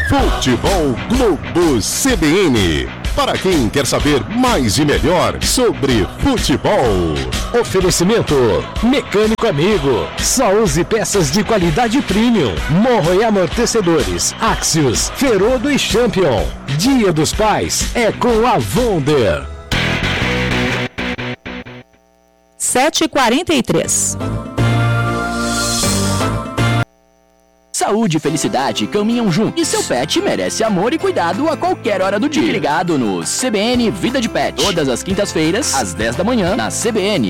Futebol Globo CBN. Para quem quer saber mais e melhor sobre futebol. Oferecimento Mecânico Amigo. Só use peças de qualidade premium. Morro e amortecedores. Axios, Ferodo e Champion. Dia dos Pais é com a Wonder. 7h43. Saúde e felicidade caminham juntos. E seu pet merece amor e cuidado a qualquer hora do dia. Fique ligado no CBN Vida de Pet. Todas as quintas-feiras, às 10 da manhã, na CBN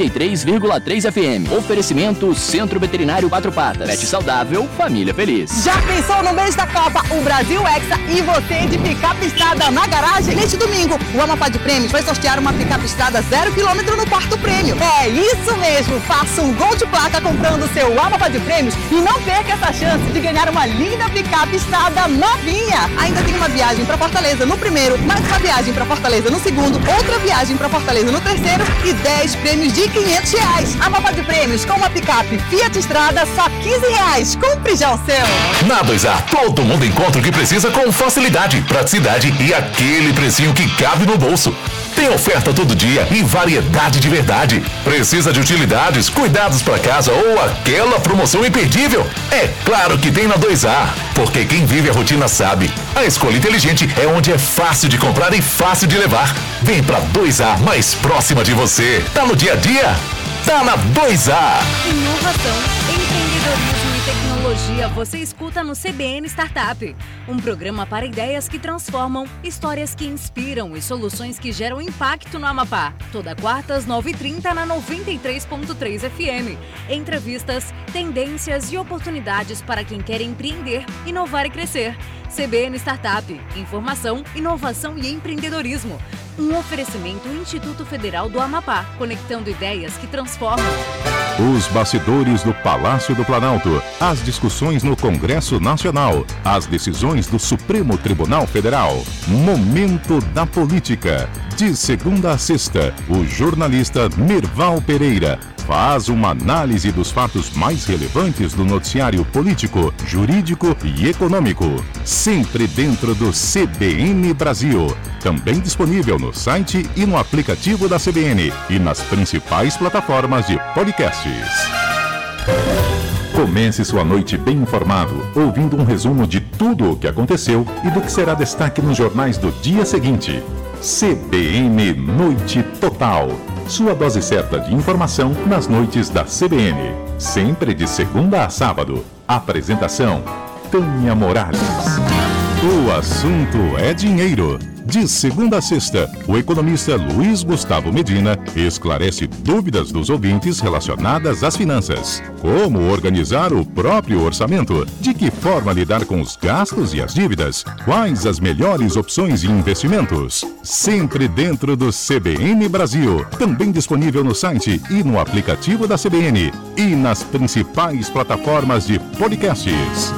93,3 FM. Oferecimento Centro Veterinário Quatro Patas. Pet saudável, família feliz. Já pensou no mês da Copa, o Brasil Hexa e você de picape estrada na garagem? Neste domingo, o Amapá de Prêmios vai sortear uma picape estrada 0 km no quarto prêmio. É isso mesmo! Faça um gol de placa comprando o seu Amapá de Prêmios e não perca essa chance de ganhar uma linda picape estrada novinha. Ainda tem uma viagem para Fortaleza no primeiro, mais uma viagem para Fortaleza no segundo, outra viagem para Fortaleza no terceiro e 10 prêmios de R$500. Amapá de Prêmios com uma picape Fiat Estrada só R$15. Compre já o seu. Na 2A, todo mundo encontra o que precisa com facilidade, praticidade e aquele precinho que cabe no bolso. Tem oferta todo dia e variedade de verdade. Precisa de utilidades, cuidados para casa ou aquela promoção imperdível? É claro que tem na 2A, porque quem vive a rotina sabe. A escolha inteligente é onde é fácil de comprar e fácil de levar. Vem pra 2A mais próxima de você. Tá no dia a dia? Tá na 2A. Inovação, empreendedorismo e tecnologia você escuta no CBN Startup. Um programa para ideias que transformam, histórias que inspiram e soluções que geram impacto no Amapá. Toda quarta às 9h30 na 93.3 FM. Entrevistas, tendências e oportunidades para quem quer empreender, inovar e crescer. CBN Startup. Informação, inovação e empreendedorismo. Um oferecimento Instituto Federal do Amapá, conectando ideias que transformam. Os bastidores do Palácio do Planalto, as discussões no Congresso Nacional, as decisões do Supremo Tribunal Federal. Momento da Política. De segunda a sexta, o jornalista Merval Pereira faz uma análise dos fatos mais relevantes do noticiário político, jurídico e econômico. Sempre dentro do CBN Brasil. Também disponível no site e no aplicativo da CBN e nas principais plataformas de podcasts. Comece sua noite bem informado, ouvindo um resumo de tudo o que aconteceu e do que será destaque nos jornais do dia seguinte. CBN Noite Total. Sua dose certa de informação nas noites da CBN. Sempre de segunda a sábado. Apresentação: Tânia Morales. O assunto é dinheiro. De segunda a sexta, o economista Luiz Gustavo Medina esclarece dúvidas dos ouvintes relacionadas às finanças. Como organizar o próprio orçamento? De que forma lidar com os gastos e as dívidas? Quais as melhores opções de investimentos? Sempre dentro do CBN Brasil. Também disponível no site e no aplicativo da CBN. E nas principais plataformas de podcasts.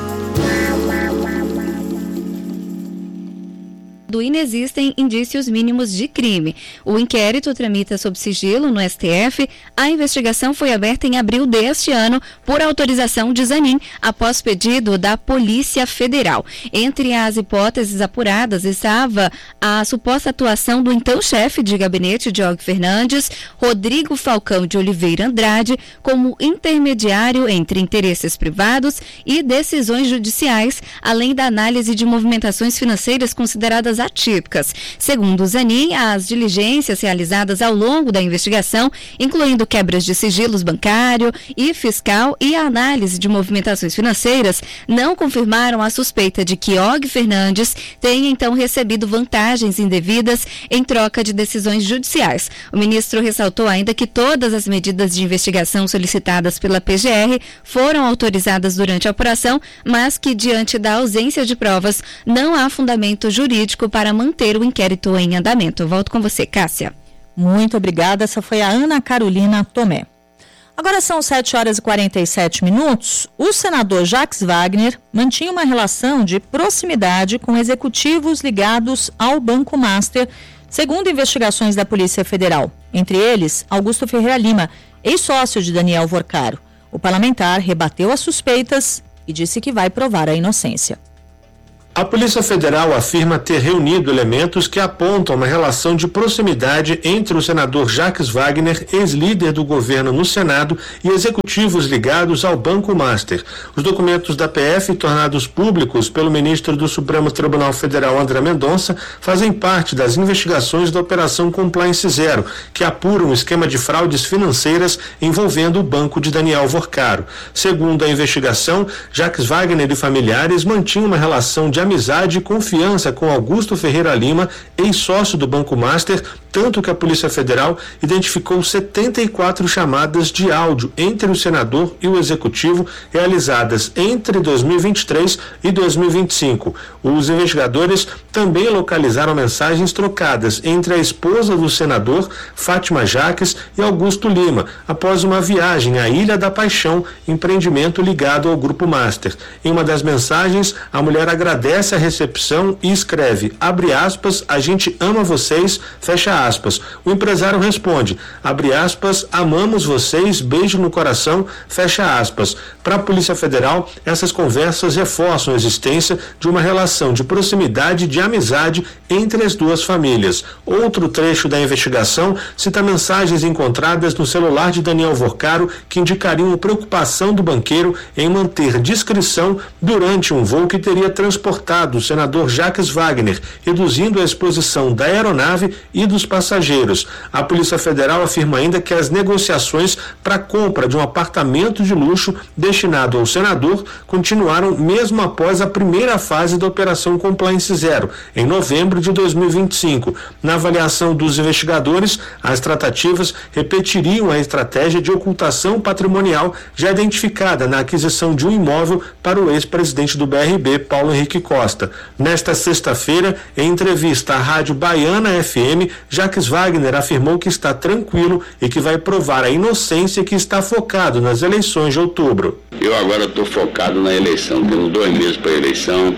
Inexistem indícios mínimos de crime. O inquérito tramita sob sigilo no STF. A investigação foi aberta em abril deste ano por autorização de Zanin, após pedido da Polícia Federal. Entre as hipóteses apuradas estava a suposta atuação do então chefe de gabinete de Og Fernandes, Rodrigo Falcão de Oliveira Andrade, como intermediário entre interesses privados e decisões judiciais, além da análise de movimentações financeiras consideradas atípicas. Segundo o Zanin, as diligências realizadas ao longo da investigação, incluindo quebras de sigilos bancário e fiscal e a análise de movimentações financeiras, não confirmaram a suspeita de que Og Fernandes tenha então recebido vantagens indevidas em troca de decisões judiciais. O ministro ressaltou ainda que todas as medidas de investigação solicitadas pela PGR foram autorizadas durante a apuração, mas que, diante da ausência de provas, não há fundamento jurídico para manter o inquérito em andamento. Volto com você, Cássia. Muito obrigada. Essa foi a Ana Carolina Tomé. Agora são 7h47. O senador Jacques Wagner mantinha uma relação de proximidade com executivos ligados ao Banco Master, segundo investigações da Polícia Federal. Entre eles, Augusto Ferreira Lima, ex-sócio de Daniel Vorcaro. O parlamentar rebateu as suspeitas e disse que vai provar a inocência. A Polícia Federal afirma ter reunido elementos que apontam uma relação de proximidade entre o senador Jacques Wagner, ex-líder do governo no Senado, e executivos ligados ao Banco Master. Os documentos da PF, tornados públicos pelo ministro do Supremo Tribunal Federal, André Mendonça, fazem parte das investigações da Operação Compliance Zero, que apura um esquema de fraudes financeiras envolvendo o banco de Daniel Vorcaro. Segundo a investigação, Jacques Wagner e familiares mantinham uma relação de amizade e confiança com Augusto Ferreira Lima, ex-sócio do Banco Master, tanto que a Polícia Federal identificou 74 chamadas de áudio entre o senador e o executivo realizadas entre 2023 e 2025. Os investigadores também localizaram mensagens trocadas entre a esposa do senador, Fátima Jacques, e Augusto Lima, após uma viagem à Ilha da Paixão, empreendimento ligado ao Grupo Master. Em uma das mensagens, a mulher agradece a recepção e escreve, abre aspas, a gente ama vocês, fecha aspas. O empresário responde, abre aspas, amamos vocês, beijo no coração, fecha aspas. Para a Polícia Federal, essas conversas reforçam a existência de uma relação de proximidade e de amizade entre as duas famílias. Outro trecho da investigação cita mensagens encontradas no celular de Daniel Vorcaro que indicariam preocupação do banqueiro em manter discrição durante um voo que teria transportado o senador Jacques Wagner, reduzindo a exposição da aeronave e dos passageiros. A Polícia Federal afirma ainda que as negociações para a compra de um apartamento de luxo destinado ao senador continuaram mesmo após a primeira fase da Operação Compliance Zero, em novembro de 2025. Na avaliação dos investigadores, as tratativas repetiriam a estratégia de ocultação patrimonial já identificada na aquisição de um imóvel para o ex-presidente do BRB, Paulo Henrique Costa. Nesta sexta-feira, em entrevista à Rádio Baiana FM, Jacques Wagner afirmou que está tranquilo e que vai provar a inocência e que está focado nas eleições de outubro. Eu agora estou focado na eleição, temos 2 meses para a eleição.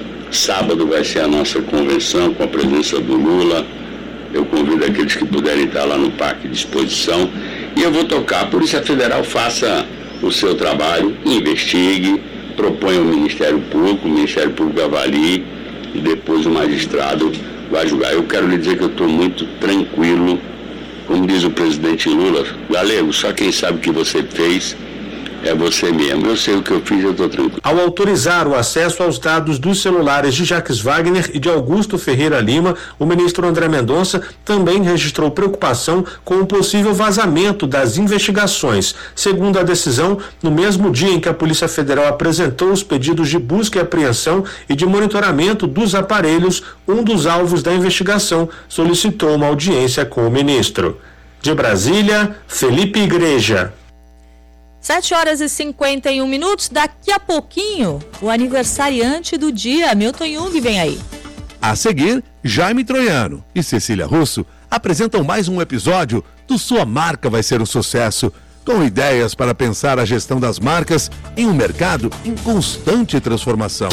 Sábado vai ser a nossa convenção com a presença do Lula. Eu convido aqueles que puderem estar lá no Parque de Exposição e eu vou tocar. A Polícia Federal faça o seu trabalho, investigue, propõe ao Ministério Público, o Ministério Público avalie e depois o magistrado vai julgar. Eu quero lhe dizer que eu estou muito tranquilo, como diz o presidente Lula, Galego, só quem sabe o que você fez é você mesmo. Eu sei o que eu fiz, eu estou tranquilo. Ao autorizar o acesso aos dados dos celulares de Jacques Wagner e de Augusto Ferreira Lima, o ministro André Mendonça também registrou preocupação com o possível vazamento das investigações. Segundo a decisão, no mesmo dia em que a Polícia Federal apresentou os pedidos de busca e apreensão e de monitoramento dos aparelhos, um dos alvos da investigação solicitou uma audiência com o ministro. De Brasília, Felipe Igreja. 7h51. Daqui a pouquinho, o aniversariante do dia, Milton Jung, vem aí. A seguir, Jaime Troiano e Cecília Russo apresentam mais um episódio do Sua Marca Vai Ser um Sucesso, com ideias para pensar a gestão das marcas em um mercado em constante transformação.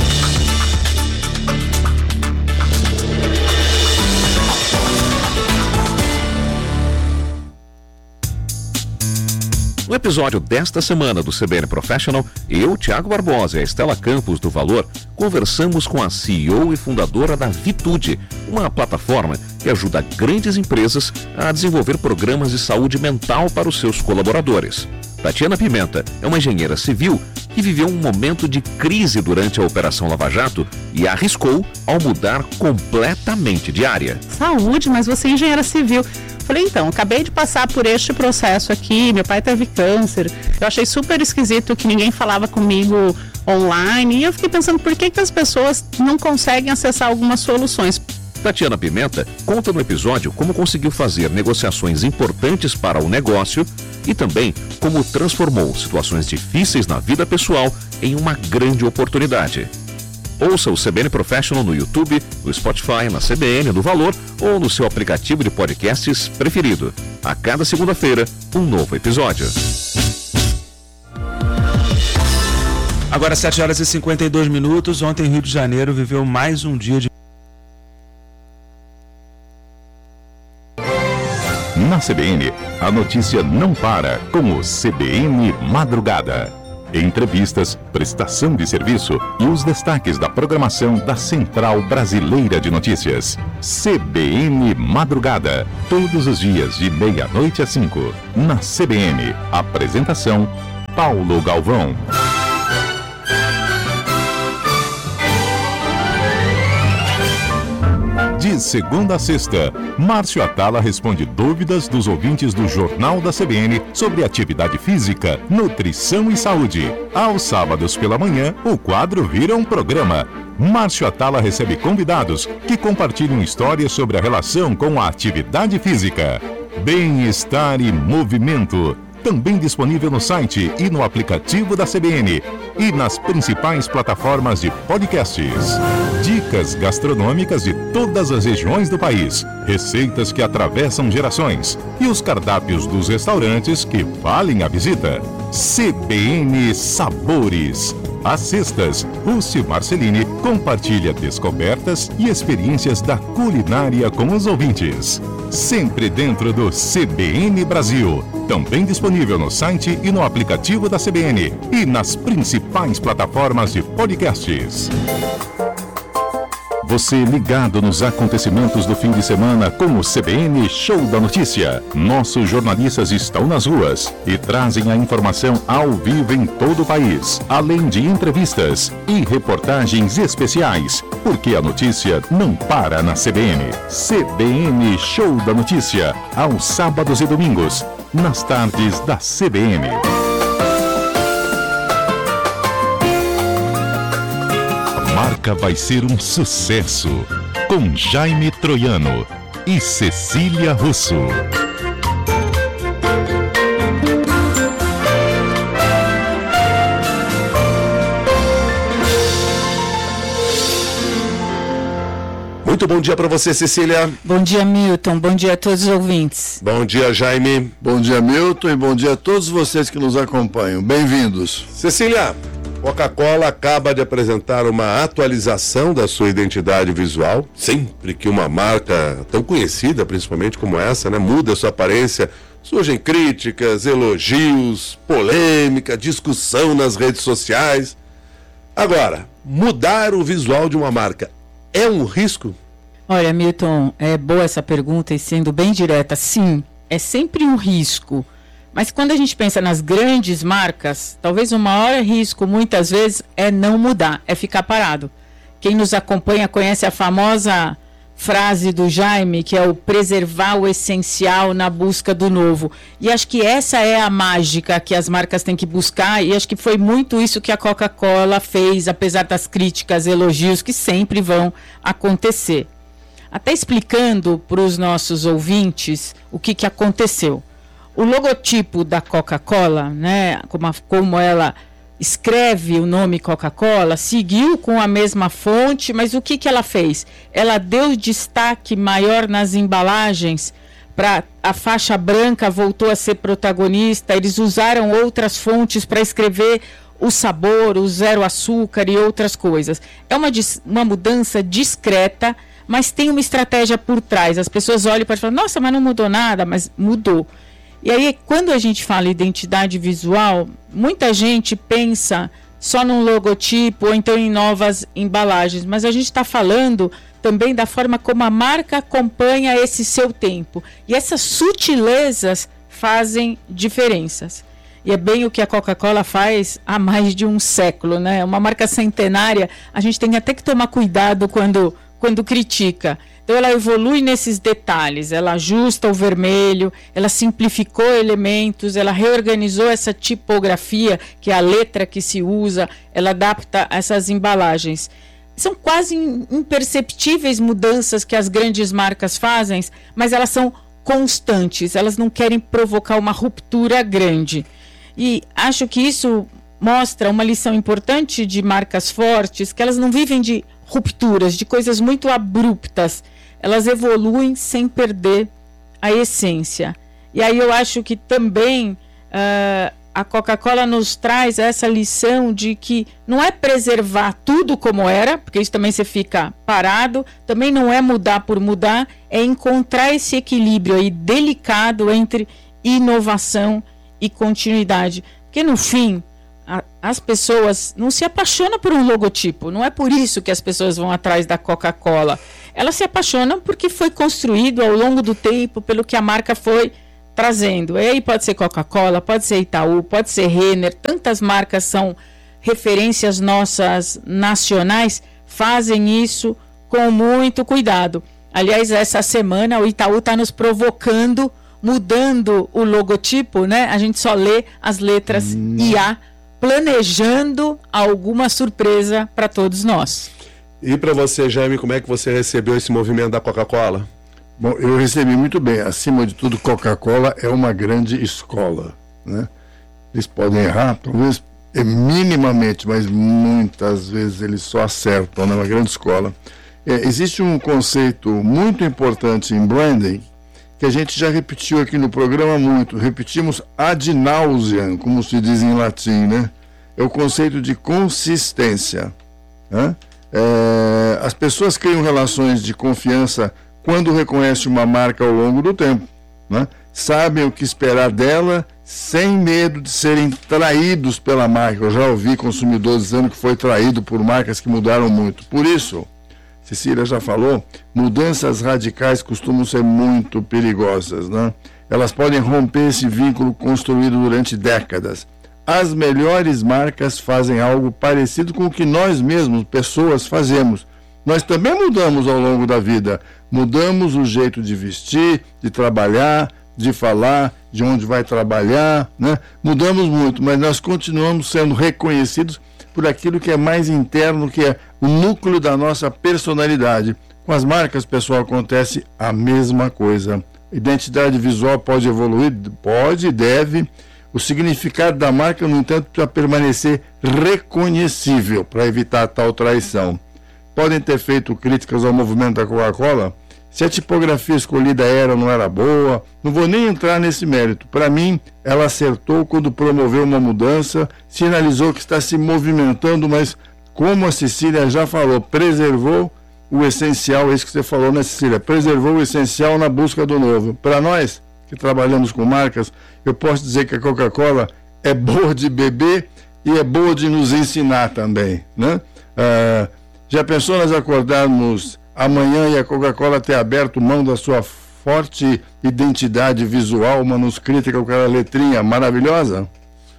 No episódio desta semana do CBN Professional, eu, Thiago Barbosa e a Estela Campos do Valor conversamos com a CEO e fundadora da Vitude, uma plataforma que ajuda grandes empresas a desenvolver programas de saúde mental para os seus colaboradores. Tatiana Pimenta é uma engenheira civil que viveu um momento de crise durante a Operação Lava Jato e arriscou ao mudar completamente de área. Saúde, mas você é engenheira civil. Falei, então, acabei de passar por este processo aqui, meu pai teve câncer, eu achei super esquisito que ninguém falava comigo online e eu fiquei pensando por que as pessoas não conseguem acessar algumas soluções. Tatiana Pimenta conta no episódio como conseguiu fazer negociações importantes para o negócio e também como transformou situações difíceis na vida pessoal em uma grande oportunidade. Ouça o CBN Professional no YouTube, no Spotify, na CBN, no Valor ou no seu aplicativo de podcasts preferido. A cada segunda-feira, um novo episódio. Agora 7h52. Ontem, Rio de Janeiro viveu mais um dia de... Na CBN, a notícia não para com o CBN Madrugada. entrevistas, prestação de serviço e os destaques da programação da Central Brasileira de Notícias. CBN Madrugada, todos os dias de meia-noite às 5. Na CBN, apresentação Paulo Galvão. De segunda a sexta, Márcio Atala responde dúvidas dos ouvintes do Jornal da CBN sobre atividade física, nutrição e saúde. Aos sábados pela manhã, o quadro vira um programa. Márcio Atala recebe convidados que compartilham histórias sobre a relação com a atividade física. Bem-estar e movimento. Também disponível no site e no aplicativo da CBN e nas principais plataformas de podcasts. Dicas gastronômicas de todas as regiões do país, receitas que atravessam gerações e os cardápios dos restaurantes que valem a visita. CBN Sabores. Às sextas, Rússi Marcelini compartilha descobertas e experiências da culinária com os ouvintes. Sempre dentro do CBN Brasil. Também disponível no site e no aplicativo da CBN e nas principais plataformas de podcasts. Você ligado nos acontecimentos do fim de semana com o CBN Show da Notícia. Nossos jornalistas estão nas ruas e trazem a informação ao vivo em todo o país, além de entrevistas e reportagens especiais, porque a notícia não para na CBN. CBN Show da Notícia, aos sábados e domingos, nas tardes da CBN. Marca vai ser um sucesso, com Jaime Troiano e Cecília Russo. Muito bom dia para você, Cecília. Bom dia, Milton. Bom dia a todos os ouvintes. Bom dia, Jaime. Bom dia, Milton, e bom dia a todos vocês que nos acompanham. Bem-vindos. Cecília, Coca-Cola acaba de apresentar uma atualização da sua identidade visual. Sempre que uma marca tão conhecida, principalmente como essa, muda sua aparência, surgem críticas, elogios, polêmica, discussão nas redes sociais. Agora, mudar o visual de uma marca é um risco? Olha, Milton, é boa essa pergunta e sendo bem direta, sim, é sempre um risco. Mas quando a gente pensa nas grandes marcas, talvez o maior risco, muitas vezes, é não mudar, é ficar parado. Quem nos acompanha conhece a famosa frase do Jaime, que é o preservar o essencial na busca do novo. E acho que essa é a mágica que as marcas têm que buscar, e acho que foi muito isso que a Coca-Cola fez, apesar das críticas, elogios que sempre vão acontecer. Até explicando para os nossos ouvintes o que aconteceu. O logotipo da Coca-Cola, como ela escreve o nome Coca-Cola, seguiu com a mesma fonte, mas o que ela fez? Ela deu destaque maior nas embalagens, para a faixa branca voltou a ser protagonista, eles usaram outras fontes para escrever o sabor, o zero açúcar e outras coisas. É uma mudança discreta, mas tem uma estratégia por trás. As pessoas olham e podem falar, nossa, mas não mudou nada, mas mudou. E aí, quando a gente fala identidade visual, muita gente pensa só num logotipo ou então em novas embalagens, mas a gente está falando também da forma como a marca acompanha esse seu tempo. E essas sutilezas fazem diferenças. E é bem o que a Coca-Cola faz há mais de um século, né? Uma marca centenária, a gente tem até que tomar cuidado quando critica. Então ela evolui nesses detalhes, ela ajusta o vermelho, ela simplificou elementos, ela reorganizou essa tipografia, que é a letra que se usa, ela adapta essas embalagens. São quase imperceptíveis mudanças que as grandes marcas fazem, mas elas são constantes, elas não querem provocar uma ruptura grande. E acho que isso mostra uma lição importante de marcas fortes, que elas não vivem de rupturas, de coisas muito abruptas. Elas evoluem sem perder a essência. E aí eu acho que também a Coca-Cola nos traz essa lição de que não é preservar tudo como era, porque isso também você fica parado, também não é mudar por mudar, é encontrar esse equilíbrio aí delicado entre inovação e continuidade. Porque no fim, as pessoas não se apaixonam por um logotipo. Não é por isso que as pessoas vão atrás da Coca-Cola. Elas se apaixonam porque foi construído ao longo do tempo, pelo que a marca foi trazendo. E aí pode ser Coca-Cola, pode ser Itaú, pode ser Renner. Tantas marcas são referências nossas nacionais, fazem isso com muito cuidado. Aliás, essa semana o Itaú está nos provocando, mudando o logotipo, né? A gente só lê as letras IA, planejando alguma surpresa para todos nós. E para você, Jaime, como é que você recebeu esse movimento da Coca-Cola? Bom, eu recebi muito bem. Acima de tudo, Coca-Cola é uma grande escola, né? Eles podem errar, talvez minimamente, mas muitas vezes eles só acertam, né? Uma grande escola. Existe um conceito muito importante em branding, que a gente já repetiu aqui no programa muito. Repetimos ad nauseam, como se diz em latim, né? É o conceito de consistência, né? As pessoas criam relações de confiança quando reconhecem uma marca ao longo do tempo, né? Sabem o que esperar dela sem medo de serem traídos pela marca. Eu já ouvi consumidores dizendo que foi traído por marcas que mudaram muito. Por isso, Cecília já falou, mudanças radicais costumam ser muito perigosas, né? Elas podem romper esse vínculo construído durante décadas. As melhores marcas fazem algo parecido com o que nós mesmos, pessoas, fazemos. Nós também mudamos ao longo da vida. Mudamos o jeito de vestir, de trabalhar, de falar, de onde vai trabalhar, né? Mudamos muito, mas nós continuamos sendo reconhecidos por aquilo que é mais interno, que é o núcleo da nossa personalidade. Com as marcas, pessoal, acontece a mesma coisa. Identidade visual pode evoluir? Pode, deve. O significado da marca, no entanto, precisa permanecer reconhecível para evitar tal traição. Podem ter feito críticas ao movimento da Coca-Cola? Se a tipografia escolhida era ou não era boa, não vou nem entrar nesse mérito. Para mim, ela acertou quando promoveu uma mudança, sinalizou que está se movimentando, mas, como a Cecília já falou, preservou o essencial, é isso que você falou, né, Cecília? Preservou o essencial na busca do novo. Para nós, que trabalhamos com marcas, eu posso dizer que a Coca-Cola é boa de beber e é boa de nos ensinar também, né? Já pensou nós acordarmos amanhã e a Coca-Cola ter aberto mão da sua forte identidade visual manuscrita com aquela letrinha maravilhosa?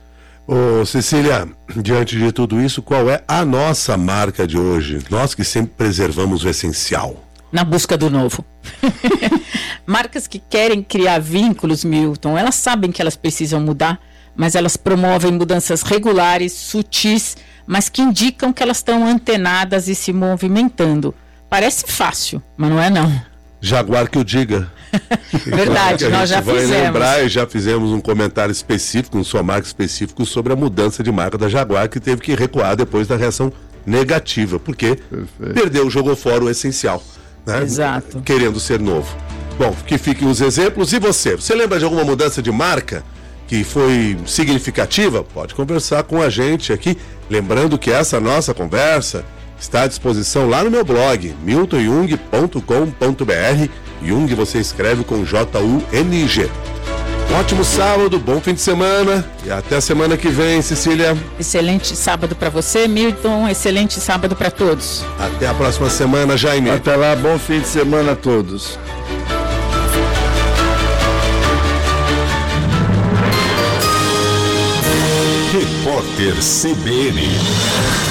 Ô, Cecília, diante de tudo isso, qual é a nossa marca de hoje? Nós que sempre preservamos o essencial. Na busca do novo. Marcas que querem criar vínculos, Milton, elas sabem que elas precisam mudar, mas elas promovem mudanças regulares, sutis, mas que indicam que elas estão antenadas e se movimentando. Parece fácil, mas não é não. Jaguar que o diga. Verdade, claro, nós já fizemos. Vai lembrar e já fizemos um comentário específico, um sua marca específico, sobre a mudança de marca da Jaguar, que teve que recuar depois da reação negativa, porque perdeu, jogou fora o essencial, né? Exato. Querendo ser novo. Bom, que fiquem os exemplos. E você? Você lembra de alguma mudança de marca que foi significativa? Pode conversar com a gente aqui. Lembrando que essa nossa conversa está à disposição lá no meu blog, miltonjung.com.br. Jung você escreve com J-U-N-G. Ótimo sábado, bom fim de semana e até a semana que vem, Cecília. Excelente sábado para você, Milton. Excelente sábado para todos. Até a próxima semana, Jaime. Até lá, bom fim de semana a todos. Repórter CBN.